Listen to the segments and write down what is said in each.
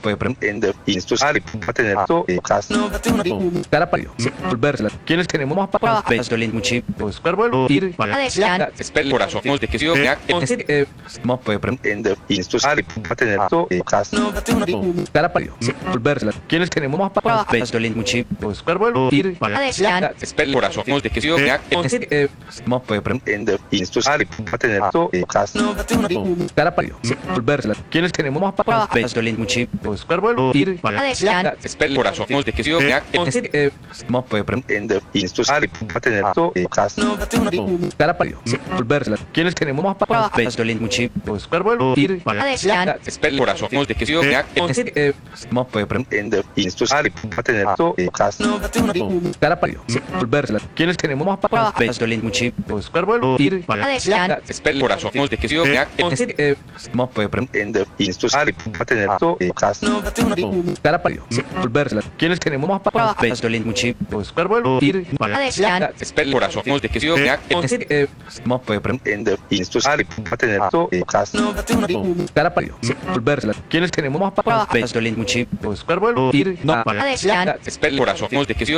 puede prender instrucciones a tener todo caso cara para volverla quienes tenemos más para pestolin muchi pues vuelvo ir para espel corazón de que yo más puede prender instrucciones a tener todo caso cara para volverla quienes tenemos más para pestolin muchi pues vuelvo ir para espel corazón de que yo más puede prender instrucciones a tener todo caso cara para volverla quienes tenemos más para pestolin muchi pues vuelvo ir para espel corazón de que yo más puede prender instrucciones a tener todo caso cara para volverla quienes tenemos más para pestolin muchi pues vuelvo ir para espel corazón de que yo más puede prender instrucciones a tener todo caso cara para volverla quienes tenemos más para pestolin muchi pues vuelvo ir para espel corazón de que yo más puede prender instrucciones a tener todo caso cara para volverla quienes tenemos más para pestolin muchi pues vuelvo ir para espel corazón de que yo más puede prender instrucciones a tener todo caso cara para volverla quienes tenemos más para pestolin muchi pues vuelvo ir para espel corazón de que yo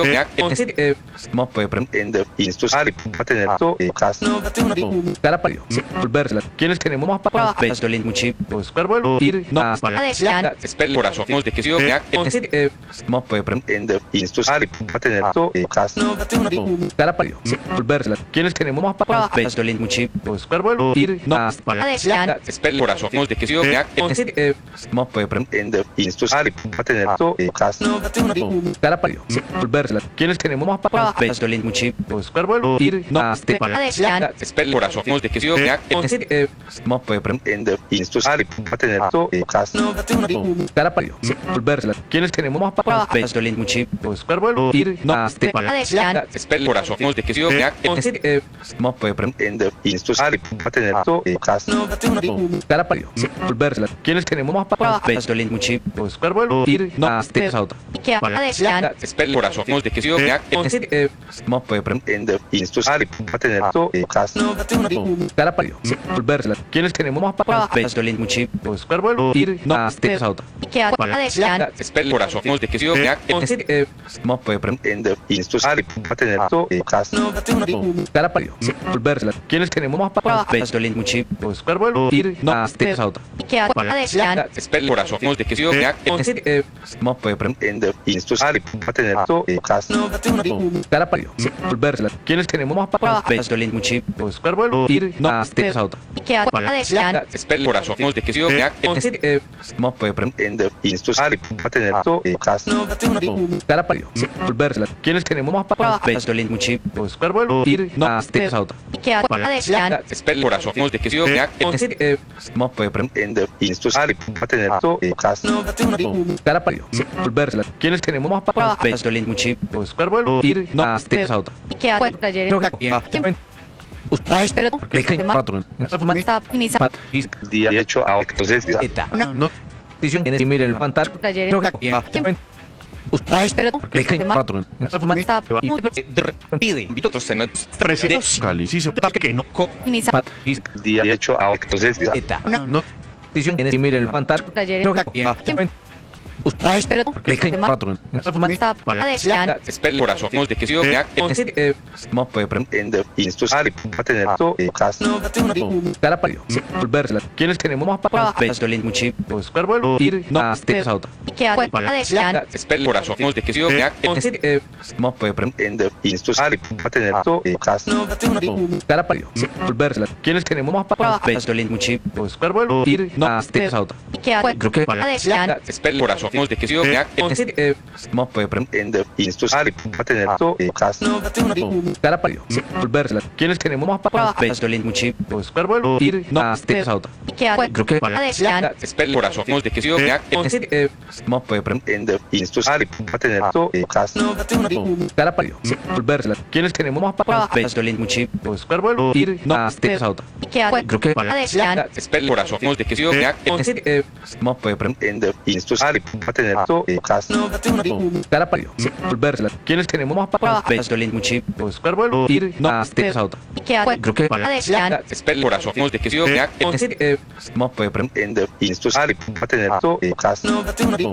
más puede prender instrucciones a tener todo caso cara para volverla quienes tenemos más para pestolin muchi pues vuelvo ir para espel corazón de que yo más puede prender instrucciones a tener todo caso cara para volverla quienes tenemos más para pestolin muchi pues vuelvo ir para espel corazón de que yo más puede prender instrucciones a tener todo caso cara para volverla quienes tenemos más para pestolin muchi pues vuelvo ir para espel corazón de que yo más puede prender instrucciones a tener todo caso cara para volverla quienes tenemos más para pestolin muchi pues vuelvo ir para espel corazón de que yo más puede prender instrucciones a tener todo caso cara para volverla quienes tenemos más para pestolin muchi pues vuelvo ir para espel corazón de que yo más puede prender instrucciones a tener todo caso cara para volverla quienes tenemos más para pestolin muchi pues vuelvo ir para espel corazón de que yo más puede prender instrucciones a tener todo caso cara para volverla quienes tenemos más para pestolin muchi pues vuelvo ir para espel corazón de que yo más puede prender instrucciones a tener todo caso cara para volverla quienes tenemos más para pestolin muchi pues vuelvo ir para espel corazón de que yo más puede prender instrucciones a tener todo caso cara para volverla quienes tenemos más para pestolin muchi pues vuelvo ir para espel corazón de que yo más puede prender instrucciones a tener todo caso cara para volverla quienes tenemos más para pestolin muchi pues vuelvo ir día hecho a entonces no mire el fantasma día hecho a entonces no mire el fantasma espel corazón de que yo más puede prender instrucciones a tener todo caso cara para volverla quienes tenemos más para pestolin muchi pues vuelvo ir para espel corazón de que yo más puede prender instrucciones a tener todo caso cara para volverla quienes tenemos más para pestolin muchi pues vuelvo ir para espel corazón de que yo más puede prender instrucciones a tener todo caso cara para volverla quienes tenemos más para pestolin muchi pues vuelvo ir para espel corazón de que yo más puede prender instrucciones a tener todo caso cara para volverla quienes tenemos más para pestolin muchi pues vuelvo ir para espel corazón de que yo más puede prender instrucciones a tener todo caso cara para volverla quienes tenemos más para pestolin muchi pues vuelvo ir para espel corazón de que yo más puede prender instrucciones a tener todo caso